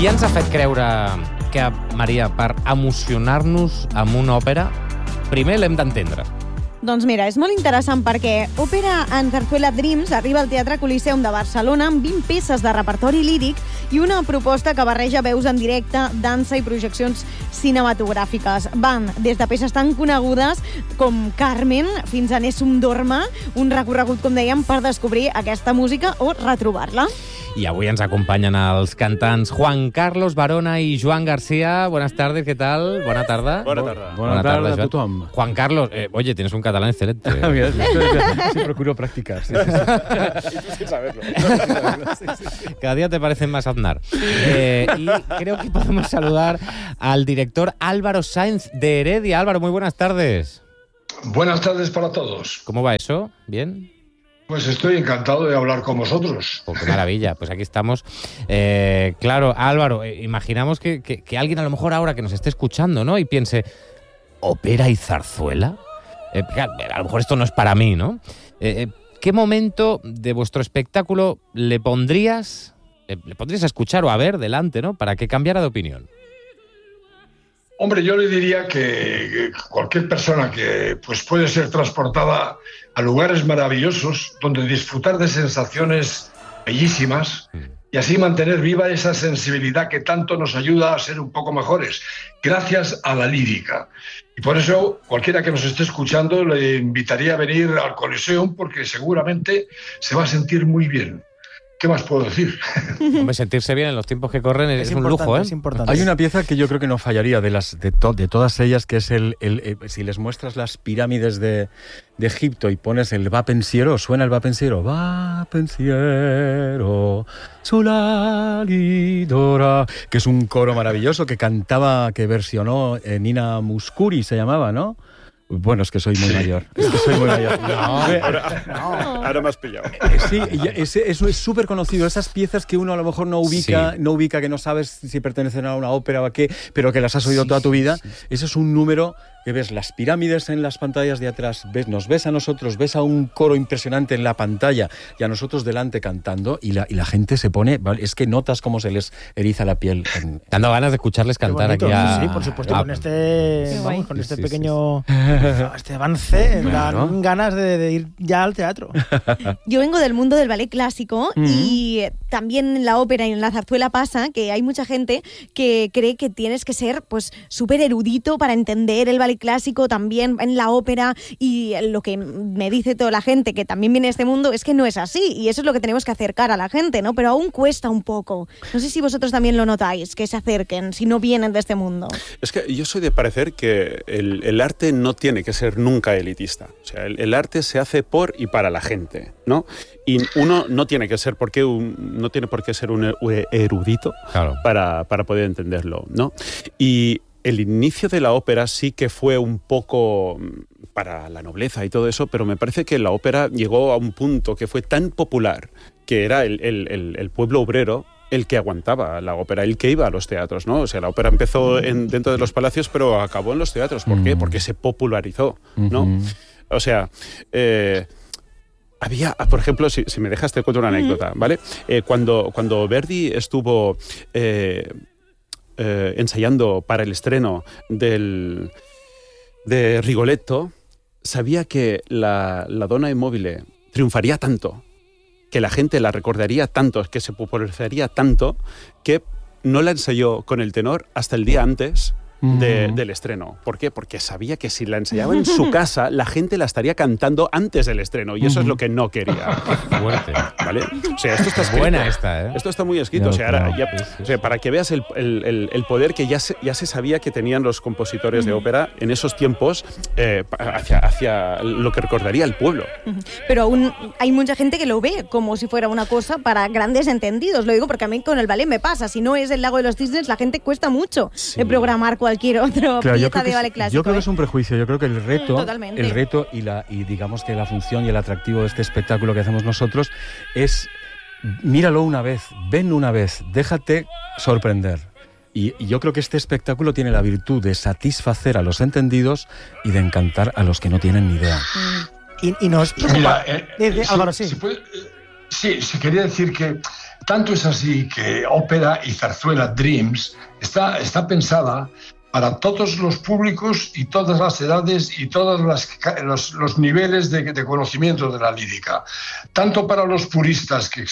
Qui ens ha fet creure que, Maria, per emocionar-nos amb una òpera, primer l'hem d'entendre? Doncs mira, és molt interessant perquè Òpera en Zarzuela Dreams arriba al Teatre Coliseum de Barcelona amb 20 peces de repertori líric i una proposta que barreja veus en directe, dansa i projeccions cinematogràfiques. Van des de peces tan conegudes com Carmen fins a Nessun Dorma, un recorregut, com dèiem, per descobrir aquesta música o retrobar-la. I avui ens acompanyen els cantants Juan Carlos Barona i Joan García. Buenas tardes, ¿qué tal? Buena tarde. Buena tarde. Buena tarde a tothom. Juan Carlos, oye, tienes un catalán excelente. Mira, sí, procuro practicar. Sí. Y tú sin saberlo. Cada día te parecen más Aznar. Y creo que podemos saludar al director Álvaro Sáenz de Heredia. Álvaro, muy buenas tardes. Buenas tardes para todos. ¿Cómo va eso? ¿Bien? Pues estoy encantado de hablar con vosotros. Oh, qué maravilla, pues aquí estamos. Claro, Álvaro, imaginamos que alguien a lo mejor ahora que nos esté escuchando, ¿no? Y piense, ¿ópera y zarzuela? A lo mejor esto no es para mí, ¿no? ¿Qué momento de vuestro espectáculo le pondrías a escuchar o a ver delante, ¿no? Para que cambiara de opinión. Hombre, yo le diría que cualquier persona que pues puede ser transportada a lugares maravillosos donde disfrutar de sensaciones bellísimas y así mantener viva esa sensibilidad que tanto nos ayuda a ser un poco mejores, gracias a la lírica. Y por eso, cualquiera que nos esté escuchando, le invitaría a venir al Coliseum porque seguramente se va a sentir muy bien. ¿Qué más puedo decir? Hombre, sentirse bien en los tiempos que corren es un lujo, ¿eh? Es importante. Hay una pieza que yo creo que no fallaría de todas ellas, que es si les muestras las pirámides de Egipto y pones el va pensiero, suena el va pensiero, Sulalidora, que es un coro maravilloso que versionó Nina Muscuri, se llamaba, ¿no? Bueno, es que soy muy mayor. Ahora me has pillado. Sí, eso es súper conocido. Esas piezas que uno a lo mejor no ubica, que no sabes si pertenecen a una ópera o a qué, pero que las has oído toda tu vida. Ese es un número que ves las pirámides en las pantallas de atrás, nos ves a nosotros, ves a un coro impresionante en la pantalla y a nosotros delante cantando y la gente se pone, es que notas cómo se les eriza la piel. Dando ganas de escucharles cantar aquí a... Sí, por supuesto, con este pequeño este avance, dan ganas de ir ya al teatro. Yo vengo del mundo del ballet clásico y también en la ópera y en la zarzuela pasa que hay mucha gente que cree que tienes que ser pues súper erudito para entender el ballet clásico, también en la ópera, y lo que me dice toda la gente que también viene de este mundo es que no es así, y eso es lo que tenemos que acercar a la gente, ¿no? Pero aún cuesta un poco. No sé si vosotros también lo notáis, que se acerquen, si no vienen de este mundo. Es que yo soy de parecer que el arte no tiene que ser nunca elitista. O sea, el arte se hace por y para la gente, ¿no? Y uno no tiene que ser no tiene por qué ser un erudito, claro, para poder entenderlo, ¿no? Y el inicio de la ópera sí que fue un poco para la nobleza y todo eso, pero me parece que la ópera llegó a un punto que fue tan popular que era el pueblo obrero el que aguantaba la ópera, el que iba a los teatros, ¿no? O sea, la ópera empezó dentro de los palacios, pero acabó en los teatros. ¿Por qué? Porque se popularizó, ¿no? O sea... había, por ejemplo, si me dejas te cuento una anécdota, ¿vale? Cuando Verdi estuvo ensayando para el estreno de Rigoletto, sabía que la Donna e Mobile triunfaría tanto, que la gente la recordaría tanto, que se popularizaría tanto, que no la ensayó con el tenor hasta el día antes del estreno. ¿Por qué? Porque sabía que si la ensayaba en su casa, la gente la estaría cantando antes del estreno, y eso es lo que no quería. Fuerte. ¿Vale? O sea, esto está escrito. Buena esta, ¿eh? Esto está muy escrito. O sea, para que veas el poder que ya se sabía que tenían los compositores de ópera en esos tiempos hacia lo que recordaría el pueblo. Pero aún hay mucha gente que lo ve como si fuera una cosa para grandes entendidos. Lo digo porque a mí con el ballet me pasa. Si no es el Lago de los Cisnes, la gente cuesta mucho programar cualquier otra pieza de ballet clásico. Yo creo que es un prejuicio. Yo creo que el reto y digamos que la función y el atractivo de este espectáculo que hacemos nosotros es míralo una vez, ven una vez, déjate sorprender. Y yo creo que este espectáculo tiene la virtud de satisfacer a los entendidos y de encantar a los que no tienen ni idea. Y nos... Mira, Álvaro, sí. Sí, quería decir que Tanto es así que Ópera y Zarzuela Dreams está pensada para todos los públicos y todas las edades y todos los niveles de conocimiento de la lírica. Tanto para los puristas que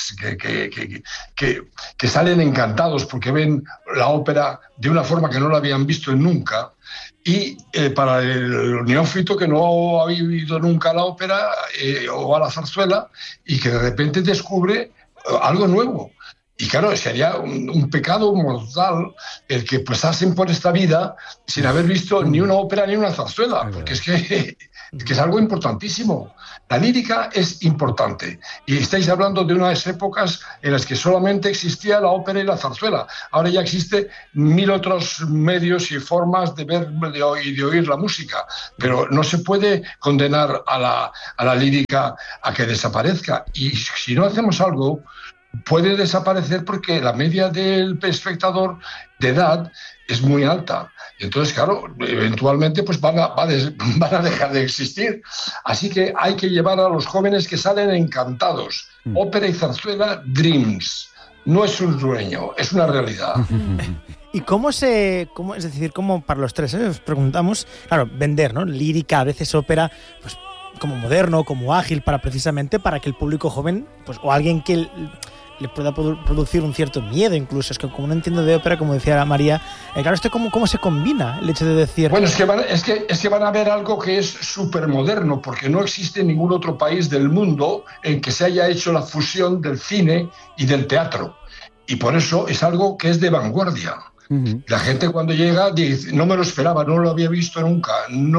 salen encantados porque ven la ópera de una forma que no la habían visto nunca, y para el neófito que no ha vivido nunca la ópera o a la zarzuela y que de repente descubre algo nuevo. Y claro, sería un pecado mortal el que pasasen por esta vida sin haber visto ni una ópera ni una zarzuela, porque es que es algo importantísimo. La lírica es importante y estáis hablando de unas épocas en las que solamente existía la ópera y la zarzuela. Ahora ya existe 1000 otros medios y formas de ver y de oír la música, pero no se puede condenar a la lírica a que desaparezca. Y si no hacemos algo, puede desaparecer porque la media del espectador de edad es muy alta. Entonces, claro, eventualmente pues van a dejar de existir. Así que hay que llevar a los jóvenes que salen encantados. Ópera y zarzuela Dreams. No es un sueño, es una realidad. ¿Y cómo es decir, cómo para los tres, os preguntamos, claro, vender, ¿no? Lírica, a veces ópera, pues como moderno, como ágil, para que el público joven, pues, o alguien que le pueda producir un cierto miedo incluso. Es que como no entiendo de ópera, como decía María, claro, ¿esto cómo se combina el hecho de decir...? Bueno, es que van a ver algo que es súper moderno, porque no existe ningún otro país del mundo en que se haya hecho la fusión del cine y del teatro. Y por eso es algo que es de vanguardia. La gente cuando llega dice, no me lo esperaba, no lo había visto nunca,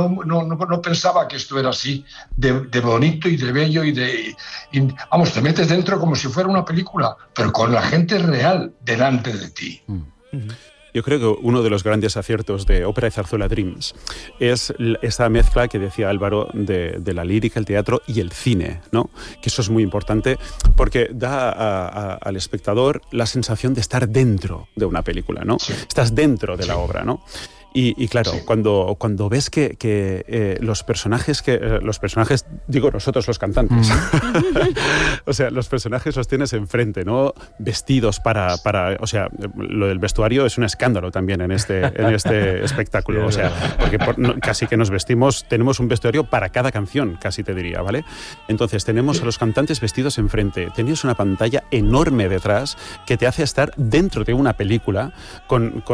no pensaba que esto era así, de bonito y de bello y vamos, te metes dentro como si fuera una película, pero con la gente real delante de ti. Yo creo que uno de los grandes aciertos de Ópera y Zarzuela Dreams es esta mezcla que decía Álvaro de la lírica, el teatro y el cine, ¿no? Que eso es muy importante porque da al espectador la sensación de estar dentro de una película, ¿no? Sí. Estás dentro de la obra, ¿no? Y claro, sí, cuando ves que los personajes, digo nosotros los cantantes, o sea, los personajes los tienes enfrente, ¿no? Vestidos o sea, lo del vestuario es un escándalo también en este espectáculo, o sea, porque casi que nos vestimos, tenemos un vestuario para cada canción, casi te diría, ¿vale? Entonces tenemos a los cantantes vestidos enfrente, tenéis una pantalla enorme detrás que te hace estar dentro de una película con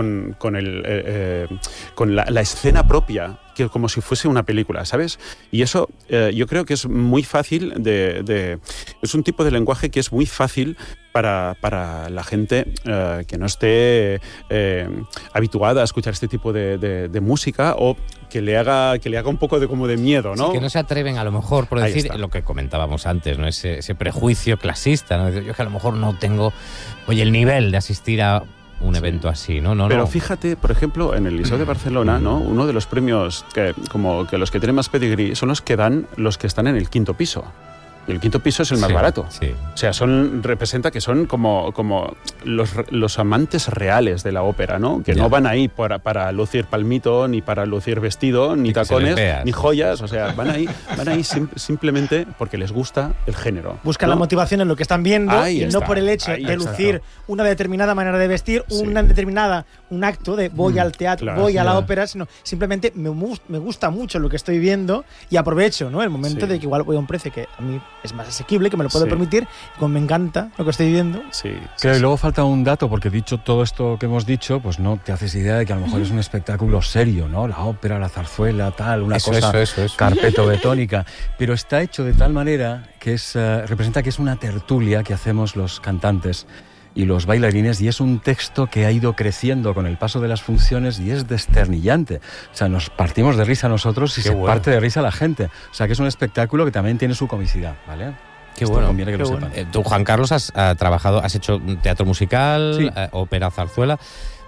la escena propia, que como si fuese una película, ¿sabes? Y eso yo creo que es muy fácil es un tipo de lenguaje que es muy fácil para la gente que no esté habituada a escuchar este tipo de música o que le haga un poco de miedo, ¿no? Sí, que no se atreven a lo mejor, por decir lo que comentábamos antes, ¿no? Ese prejuicio clasista, ¿no? Yo que a lo mejor no tengo el nivel de asistir a un evento así, ¿no? Pero fíjate, por ejemplo, en el Liceo de Barcelona, ¿no? Uno de los premios que los que tienen más pedigrí son los que dan los que están en el quinto piso. Y el quinto piso es el más barato. Sí. O sea, representa que son como los amantes reales de la ópera, ¿no? Que no van ahí para lucir palmito, ni para lucir vestido, ni tacones, ni joyas. O sea, van ahí simplemente porque les gusta el género. Buscan la motivación en lo que están viendo y no por el hecho de lucir una determinada manera de vestir, un acto de voy al teatro, voy a la ópera, sino simplemente me gusta mucho lo que estoy viendo y aprovecho, ¿no? El momento de que igual voy a un precio que a mí es más asequible, que me lo puedo permitir, y como me encanta lo que estoy viendo. Claro, y luego falta un dato, porque dicho todo esto que hemos dicho, pues no te haces idea de que a lo mejor es un espectáculo serio, ¿no? La ópera, la zarzuela, tal, una cosa carpetobetónica, pero está hecho de tal manera que representa que es una tertulia que hacemos los cantantes y los bailarines, y es un texto que ha ido creciendo con el paso de las funciones y es desternillante. O sea, nos partimos de risa nosotros y parte de risa la gente. O sea, que es un espectáculo que también tiene su comicidad, ¿vale? Qué bueno. Conviene que lo sepan. Tú, Juan Carlos, has hecho teatro musical, ópera, zarzuela.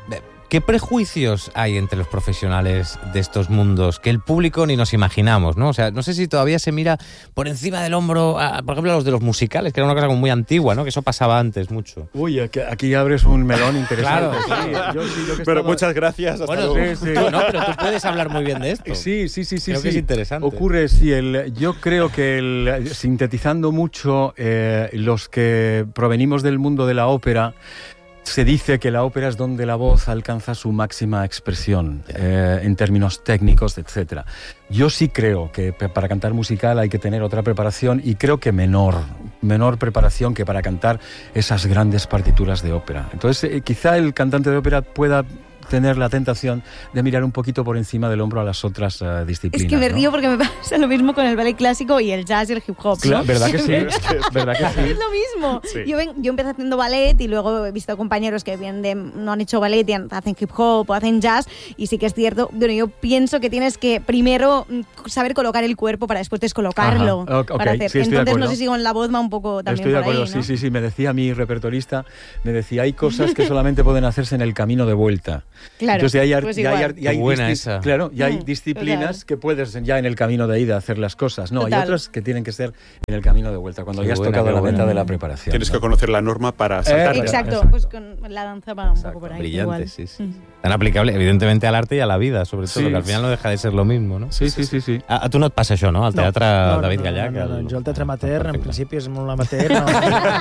¿Qué prejuicios hay entre los profesionales de estos mundos que el público ni nos imaginamos, ¿no? O sea, no sé si todavía se mira por encima del hombro, por ejemplo, a los de los musicales, que era una cosa como muy antigua, ¿no? Que eso pasaba antes mucho. Uy, aquí abres un melón interesante. Claro. Sí, pero muchas gracias. Hasta luego. Sí. No, pero tú puedes hablar muy bien de esto. Sí. Creo que es interesante. Ocurre, sí. Yo creo que, sintetizando mucho, los que provenimos del mundo de la ópera, se dice que la ópera es donde la voz alcanza su máxima expresión, en términos técnicos, etc. Yo sí creo que para cantar musical hay que tener otra preparación, y creo que menor preparación que para cantar esas grandes partituras de ópera. Entonces, quizá el cantante de ópera pueda tener la tentación de mirar un poquito por encima del hombro a las otras disciplinas. Es que me río, ¿no? porque me pasa lo mismo con el ballet clásico y el jazz y el hip hop, ¿no? Claro, ¿verdad que sí? ¿Verdad que sí? Es lo mismo. Sí. Yo empecé haciendo ballet y luego he visto compañeros que no han hecho ballet y hacen hip hop o hacen jazz, y sí que es cierto. Bueno, yo pienso que tienes que primero saber colocar el cuerpo para después descolocarlo. Ajá. Okay, para hacer. sí, estoy de Entonces, acuerdo. no sé si con la voz va un poco también Estoy de por acuerdo, ahí, ¿no? sí. Me decía mi repertorista, hay cosas que solamente pueden hacerse en el camino de vuelta. Claro, Entonces hay pues igual. Qué buena esa. Claro, y hay Mm, disciplinas total. que puedes ya en el camino de ida hacer las cosas. No, Total. hay otras que tienen que ser en el camino de vuelta, cuando Qué ya has buena, tocado qué la buena. meta de la preparación. Tienes ¿no? que conocer la norma para saltar. Exacto, pues con la danza va un poco por ahí. Brillante, igual. sí. Tan aplicable, evidentemente, al arte y a la vida, sobre todo, Sí. que al final no deja de ser lo mismo, ¿no? Sí. A tu no et passa això, no? Al teatre David Gallac. Yo el teatro amateur, en principio es muy amateur. ¿no?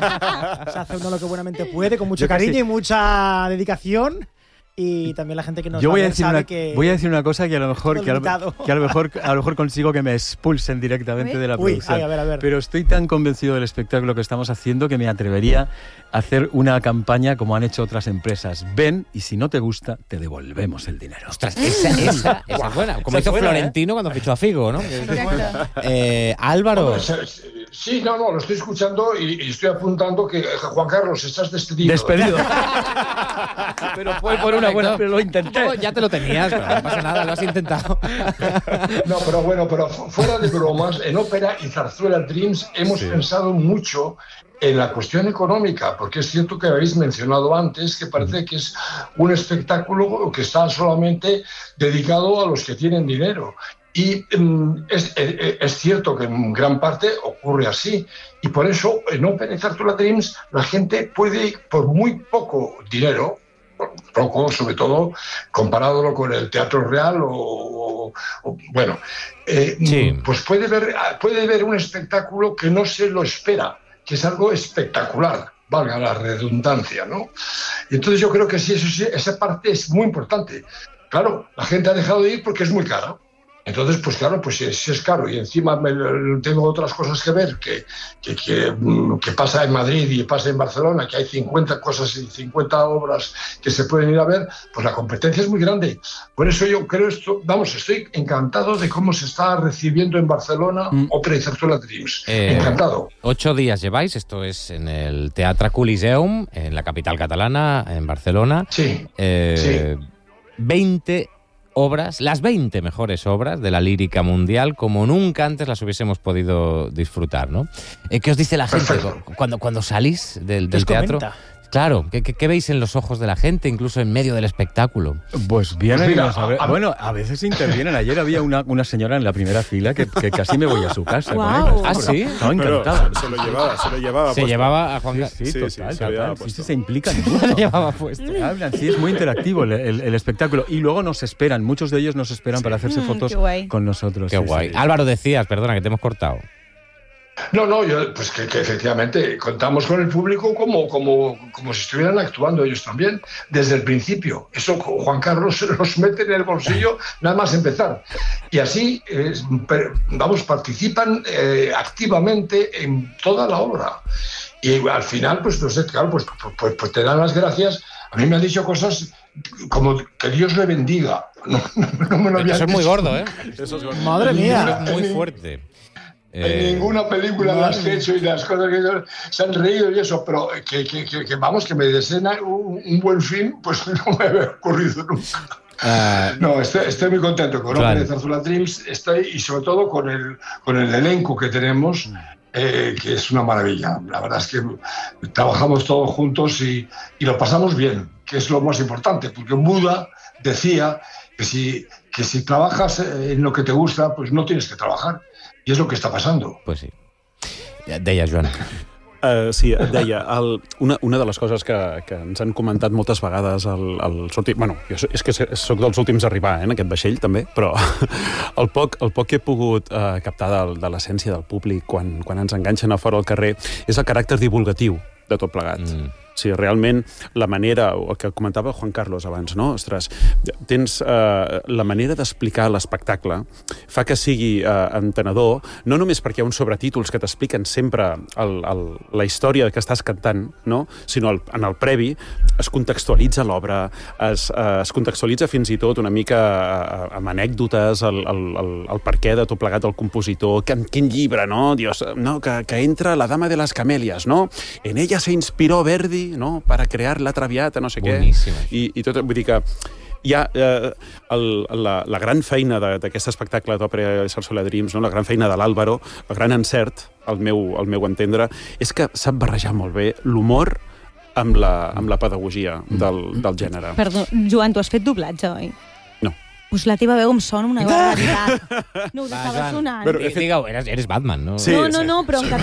Se hace uno lo que buenamente puede, con mucho Yo casi- cariño y mucha dedicación. Y también la gente que nos Yo va voy a ver decir sabe que... voy a decir una cosa que a lo mejor todo limitado. a lo mejor consigo que me expulsen directamente de la Uy, producción. a ver. Pero estoy tan convencido del espectáculo que estamos haciendo que me atrevería a hacer una campaña como han hecho otras empresas. Ven, y si no te gusta, te devolvemos el dinero. Ostras, esa es buena. Como Esa hizo es buena, Florentino cuando fichó a Figo, ¿no? Exacto. Álvaro. Sí, no, lo estoy escuchando y estoy apuntando que, Juan Carlos, estás despedido. Despedido. Pero fue por una buena, pero lo intenté. No, ya te lo tenías, pero no pasa nada, lo has intentado. No, pero bueno, fuera de bromas, en Ópera y Zarzuela Dreams hemos pensado mucho en la cuestión económica, porque es cierto que habéis mencionado antes que parece que es un espectáculo que está solamente dedicado a los que tienen dinero. Y es cierto que en gran parte ocurre así. Y por eso en Ópera y Zarzuela Dreams la gente puede, por muy poco dinero, poco, sobre todo comparándolo con el Teatro Real pues puede ver un espectáculo que no se lo espera, que es algo espectacular, valga la redundancia, ¿no? Y entonces yo creo que sí, esa parte es muy importante. Claro, la gente ha dejado de ir porque es muy caro. Entonces, pues claro, pues si es caro y encima tengo otras cosas que ver, que pasa en Madrid y pasa en Barcelona, que hay 50 cosas y 50 obras que se pueden ir a ver, pues la competencia es muy grande. Por eso yo creo estoy encantado de cómo se está recibiendo en Barcelona Ópera y Zarzuela Dreams. Encantado. 8 días lleváis, esto es en el Teatre Coliseum, en la capital catalana, en Barcelona. Sí. 20 obras, las 20 mejores obras de la lírica mundial, como nunca antes las hubiésemos podido disfrutar, ¿no? ¿Qué os dice la gente cuando salís del teatro? Comenta. Claro, ¿qué veis en los ojos de la gente, incluso en medio del espectáculo? Pues vienen, Pues mira, bueno, a veces intervienen. Ayer había una señora en la primera fila que casi me voy a su casa. Guau. Con ella. ¿Ah, sí? Estaba Pero encantada. se lo llevaba. Se puesto. llevaba a Juan Sí, Carlos. sí, Sí, total, se lo llevaba total. puesto. Se implican Lo mucho. llevaba puesto. Hablan, sí, es muy interactivo el espectáculo. Y luego nos esperan, muchos de ellos nos esperan para hacerse fotos qué guay. con nosotros. Qué sí, guay. sí. Álvaro, decías, perdona, que te hemos cortado. No, yo, pues que efectivamente contamos con el público como si estuvieran actuando ellos también, desde el principio. Eso Juan Carlos se los mete en el bolsillo nada más empezar. Y así, participan activamente en toda la obra. Y al final, pues no sé, claro, pues te dan las gracias. A mí me han dicho cosas como que Dios le bendiga. No me lo habían Eso es muy dicho. gordo, ¿eh? Eso es gordo. Madre mía. Muy fuerte. En ninguna película las he hecho y las cosas que se han reído y eso, pero que me deseen un buen fin, pues no me había ocurrido nunca. No, estoy muy contento con Ópera y Zarzuela Dreams, y sobre todo con el elenco que tenemos, que es una maravilla. La verdad es que trabajamos todos juntos y lo pasamos bien. que es lo más importante, porque Buda decía que si trabajas en lo que te gusta, pues no tienes que trabajar. I és el que està passant. Pues sí. Deia, Joan. Sí, deia, una de les coses que ens han comentat moltes vegades els últims... Bueno, jo és que soc dels últims a arribar, en aquest vaixell, també, però el poc que he pogut captar de l'essència del públic quan ens enganxen a fora al carrer és el caràcter divulgatiu de tot plegat. Sí, realment la manera, el que comentava Juan Carlos abans, no? Ostres, tens la manera d'explicar l'espectacle fa que sigui entenedor, no només perquè hi ha uns sobretítols que t'expliquen sempre la història que estàs cantant, no? Sinó en el previ es contextualitza l'obra, es contextualitza fins i tot una mica amb anècdotes, el perquè de tot plegat del compositor, quin llibre, no? Dios, no? Que entra La dama de las camelias, no? En ella se inspiró Verdi, ¿no? Para crear la Traviata, no sé Boníssim, què. I tot, vull dir que hi ha la gran feina d'aquest espectacle d'òpera i Sarsuela Dreams, no? La gran feina de l'Álvaro, el gran encert, al meu entendre, és que sap barrejar molt bé l'humor amb la pedagogia del gènere. Perdó, Joan, tu has fet doblatge, oi? No. Pues la teva veu em sona una barbaritat. No us estava sonant. Digueu, eres Batman, no? Sí, no, però en